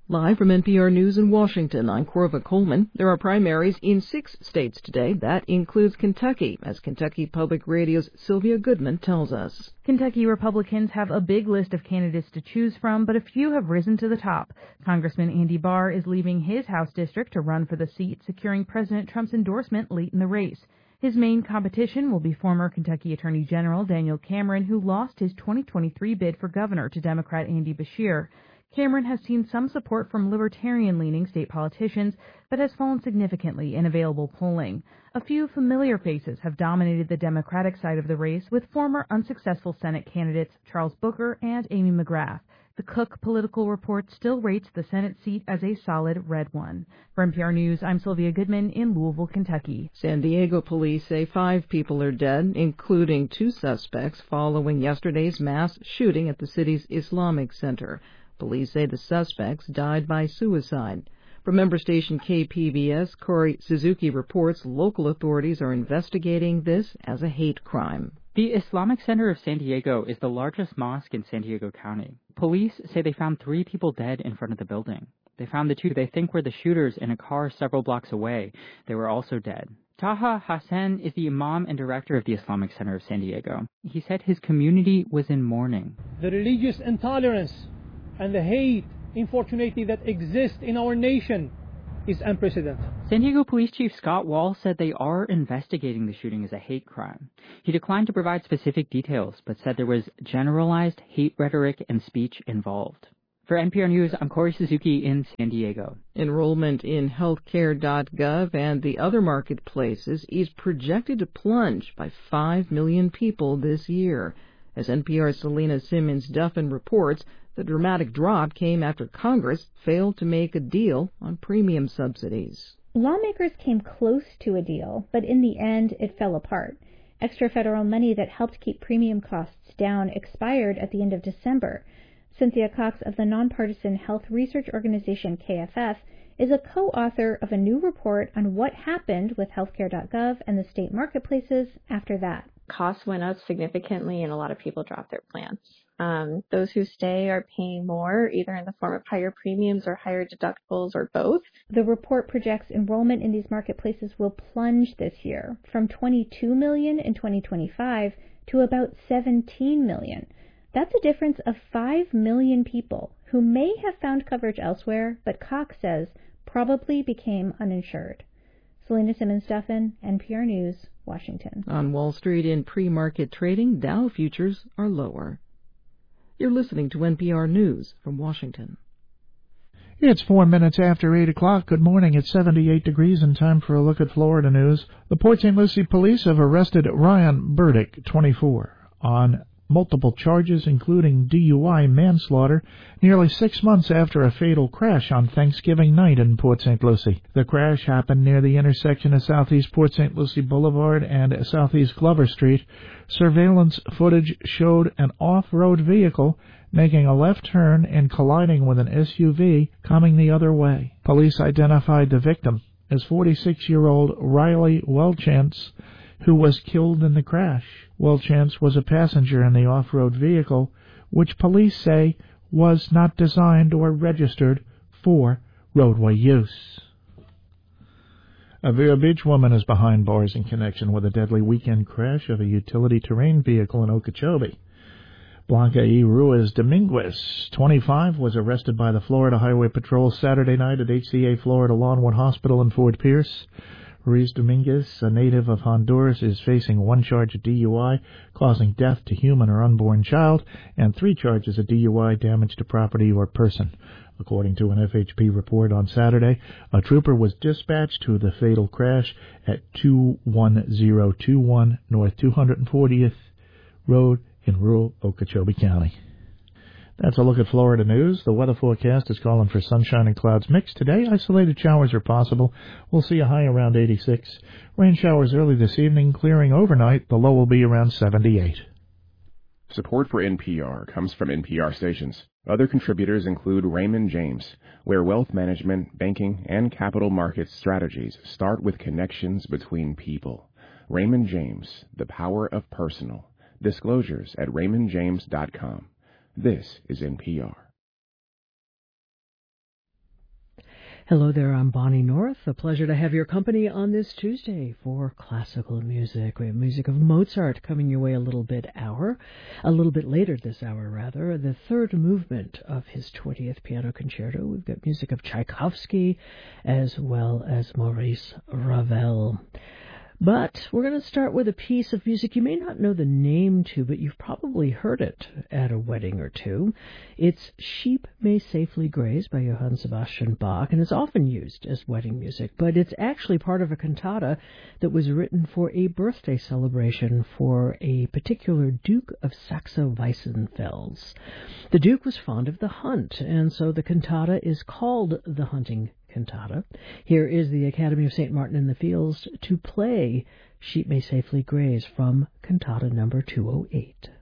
Live from NPR News in Washington, I'm Corva Coleman. There are primaries in 6 states today. That includes Kentucky, as Kentucky Public Radio's Sylvia Goodman tells us. Kentucky Republicans have a big list of candidates to choose from, but a few have risen to the top. Congressman Andy Barr is leaving his House district to run for the seat, securing President Trump's endorsement late in the race. His main competition will be former Kentucky Attorney General Daniel Cameron, who lost his 2023 bid for governor to Democrat Andy Beshear. Cameron has seen some support from libertarian-leaning state politicians, but has fallen significantly in available polling. A few familiar faces have dominated the Democratic side of the race, with former unsuccessful Senate candidates Charles Booker and Amy McGrath. The Cook Political Report still rates the Senate seat as a solid red one. For NPR News, I'm Sylvia Goodman in Louisville, Kentucky. San Diego police say 5 people are dead, including 2 suspects, following yesterday's mass shooting at the city's Islamic Center. Police say the suspects died by suicide. From member station KPBS, Corey Suzuki reports local authorities are investigating this as a hate crime. The Islamic Center of San Diego is the largest mosque in San Diego County. Police say they found 3 people dead in front of the building. They found the 2 they think were the shooters in a car several blocks away. They were also dead. Taha Hassan is the imam and director of the Islamic Center of San Diego. He said his community was in mourning. The religious intolerance and the hate, unfortunately, that exists in our nation is unprecedented. San Diego Police Chief Scott Wall said they are investigating the shooting as a hate crime. He declined to provide specific details, but said there was generalized hate rhetoric and speech involved. For NPR News, I'm Corey Suzuki in San Diego. Enrollment in healthcare.gov and the other marketplaces is projected to plunge by 5 million people this year. As NPR's Selena Simmons-Duffin reports, the dramatic drop came after Congress failed to make a deal on premium subsidies. Lawmakers came close to a deal, but in the end it fell apart. Extra federal money that helped keep premium costs down expired at the end of December. Cynthia Cox of the nonpartisan health research organization KFF is a co-author of a new report on what happened with healthcare.gov and the state marketplaces after that. Costs went up significantly and a lot of people dropped their plans. Those who stay are paying more, either in the form of higher premiums or higher deductibles or both. The report projects enrollment in these marketplaces will plunge this year from 22 million in 2025 to about 17 million. That's a difference of 5 million people who may have found coverage elsewhere, but Cox says probably became uninsured. Selena Simmons-Duffin, NPR News, Washington. On Wall Street in pre-market trading, Dow futures are lower. You're listening to NPR News from Washington. It's 4 minutes after 8 o'clock. Good morning. It's 78 degrees and time for a look at Florida news. The Port St. Lucie police have arrested Ryan Burdick, 24, on multiple charges, including DUI manslaughter, nearly 6 months after a fatal crash on Thanksgiving night in Port St. Lucie. The crash happened near the intersection of Southeast Port St. Lucie Boulevard and Southeast Glover Street. Surveillance footage showed an off-road vehicle making a left turn and colliding with an SUV coming the other way. Police identified the victim as 46-year-old Riley Welchance, who was killed in the crash. Welchance was a passenger in the off-road vehicle, which police say was not designed or registered for roadway use. A Vero Beach woman is behind bars in connection with a deadly weekend crash of a utility terrain vehicle in Okeechobee. Blanca E. Ruiz Dominguez, 25, was arrested by the Florida Highway Patrol Saturday night at HCA Florida Lawnwood Hospital in Fort Pierce. Ruiz Dominguez, a native of Honduras, is facing 1 charge of DUI, causing death to human or unborn child, and 3 charges of DUI, damage to property or person. According to an FHP report on Saturday, a trooper was dispatched to the fatal crash at 21021 North 240th Road in rural Okeechobee County. That's a look at Florida news. The weather forecast is calling for sunshine and clouds mixed today. Isolated showers are possible. We'll see a high around 86. Rain showers early this evening, clearing overnight. The low will be around 78. Support for NPR comes from NPR stations. Other contributors include Raymond James, where wealth management, banking, and capital markets strategies start with connections between people. Raymond James, the power of personal. Disclosures at raymondjames.com. This is NPR. Hello there, I'm Bonnie North. A pleasure to have your company on this Tuesday for classical music. We have music of Mozart coming your way a little bit later this hour, the third movement of his 20th Piano Concerto. We've got music of Tchaikovsky as well as Maurice Ravel. But we're going to start with a piece of music you may not know the name to, but you've probably heard it at a wedding or two. It's Sheep May Safely Graze by Johann Sebastian Bach, and it's often used as wedding music, but it's actually part of a cantata that was written for a birthday celebration for a particular Duke of Saxe-Weissenfels. The Duke was fond of the hunt, and so the cantata is called the Hunting Cantata. Here is the Academy of St. Martin in the Fields to play Sheep May Safely Graze from Cantata number 208.